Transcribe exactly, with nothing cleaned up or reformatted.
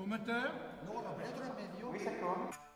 moteur? No, lo prendo en medio. Oui, ça tourne.